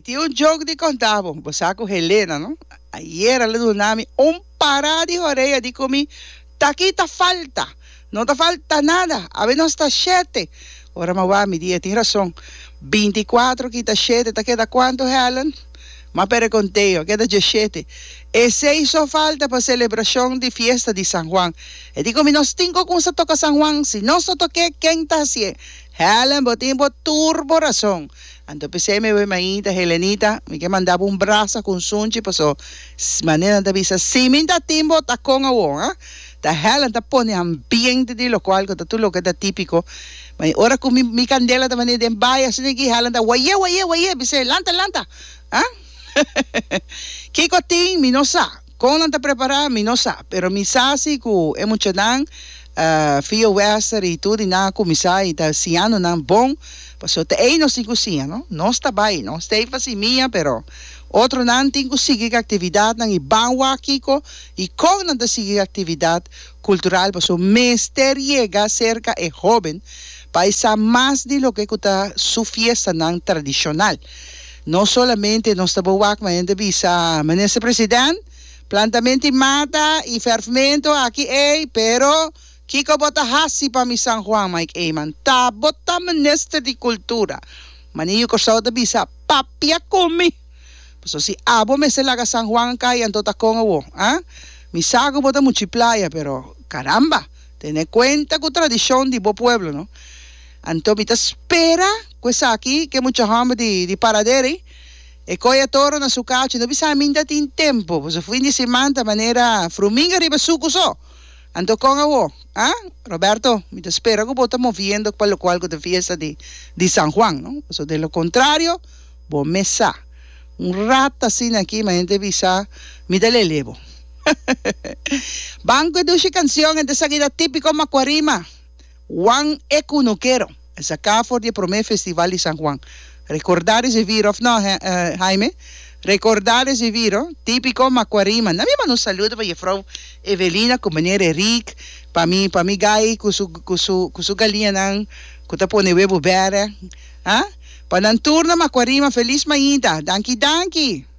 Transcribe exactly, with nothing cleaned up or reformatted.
tinha um jogo de contar, bom, você com Helena, não? Ayer ela do nome, um pará de orelha, de comi, tá aqui tá falta, não tá falta nada, a ver não está sete. Ora, mas me dia, tem razão, vinte e quatro que tá sete, tá queda quanto, Helen? Mas pera conteio, queda dezessete. E seis só falta para a celebração de festa de San Juan. E digo, mi nós cinco com se toca San Juan, se não se toque, quem tá assim? Helen, botimbo turbo razão. Então pensei, me voy maíta, Helenita, me que mandava um braço com sunchi, passou, maneira de visa, se me dá timbo, tá com a uon, ah? Da Helen tá pone ambiente de lo qual, que tá tudo lo que tá típico. Mas ora com mi, mi candela da maneira de baia, assim que Helen tá, waye, waye, waye, pensei, lanta, lanta, ah? Kiko ting, mi no sa, com não tá preparada, mi no sa, pero mi sa si ku emocionan, uh, fio wester e tudo, e na ku mi sa, e tá siano nan bom. Pasó te ei no sin cozinha, no? No está bai, no está aí fasi minha, pero outro não tem que seguir atividade nang ibang wakiko e com não te seguir atividade cultural, pasó mester llega cerca e joven para isa mais de lo que kuta su fiesta nang tradicional. No solamente no está buwak mas de visa, manese presidente, plantamente mata e fermento aqui ei, pero Kiko bota hasi pa mi San Juan, Mike Eyman. Ta bota minister de cultura. Maniyo ko sa da bisa, papia kumi. So si abo me se laga San Juan kay anto ta konga wo. Ah? Mi sago bota muchi playa, pero caramba, tiene cuenta con tradición de bo pueblo, ¿no? Anto mita espera, quesa aquí, que mucha hambre de, de paraderi. E coia toro na su cacho, no bisa minda tin tempo. Pues fin de semana manera fruminga riba suco so. Ando con agua, ¿ah? Roberto, me te espero que vos estás moviendo para lo cual de fiesta de, de San Juan, ¿no? O sea, de lo contrario, vos me sa. Un rato así aquí, me gente visa, me te le elevo. Banco de una canción de esa guida típico Macuarima, Juan Ecunuquero, esa acá for de Promé Festival de San Juan. Recordar ese viro, no, uh, Jaime? Recordar esse viro, típico Macuarima. Na minha mano saludo para a Frau Evelina, companheira Eric, para mim, para mim gai, com su com su com su galinha nan, com tá pone huevo bere, ah? Para nan turno Macuarima, feliz manhã, danke danke.